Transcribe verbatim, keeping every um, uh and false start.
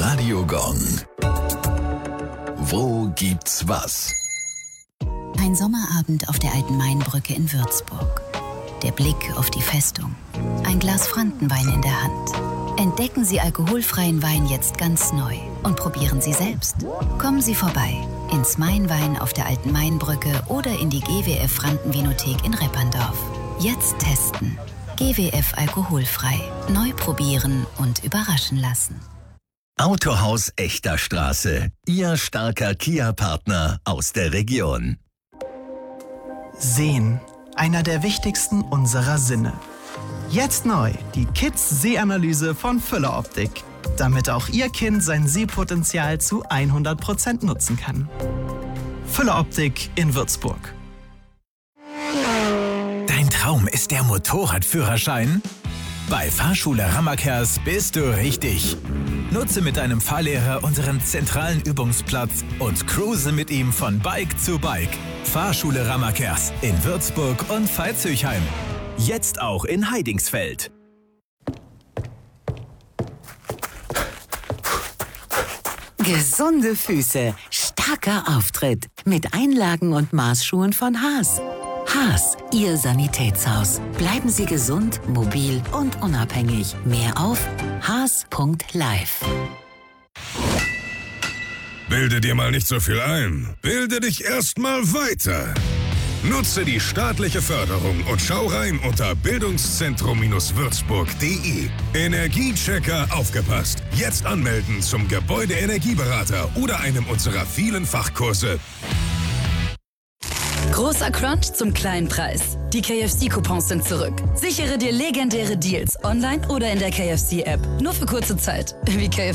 Radio Gong. Wo gibt's was? Ein Sommerabend auf der alten Mainbrücke in Würzburg. Der Blick auf die Festung. Ein Glas Frankenwein in der Hand. Entdecken Sie alkoholfreien Wein jetzt ganz neu und probieren Sie selbst. Kommen Sie vorbei ins Mainwein auf der alten Mainbrücke oder in die G W F Frankenvinothek in Repperndorf. Jetzt testen. G W F alkoholfrei. Neu probieren und überraschen lassen. Autohaus Echter Straße. Ihr starker Kia-Partner aus der Region. Sehen. Einer der wichtigsten unserer Sinne. Jetzt neu die Kids-Sehanalyse von Füller Optik, damit auch Ihr Kind sein Sehpotenzial zu hundert Prozent nutzen kann. Füller Optik in Würzburg. Dein Traum ist der Motorradführerschein? Bei Fahrschule Rammerkers bist du richtig. Nutze mit deinem Fahrlehrer unseren zentralen Übungsplatz und cruise mit ihm von Bike zu Bike. Fahrschule Rammerkers in Würzburg und Veitshöchheim. Jetzt auch in Heidingsfeld. Gesunde Füße, starker Auftritt mit Einlagen und Maßschuhen von Haas. Haas, Ihr Sanitätshaus. Bleiben Sie gesund, mobil und unabhängig. Mehr auf haas punkt live. Bilde dir mal nicht so viel ein. Bilde dich erst mal weiter. Nutze die staatliche Förderung und schau rein unter bildungszentrum würzburg punkt de. Energiechecker aufgepasst. Jetzt anmelden zum Gebäudeenergieberater oder einem unserer vielen Fachkurse. Großer Crunch zum kleinen Preis. Die K F C-Coupons sind zurück. Sichere dir legendäre Deals online oder in der K F C-App. Nur für kurze Zeit. Wie K F C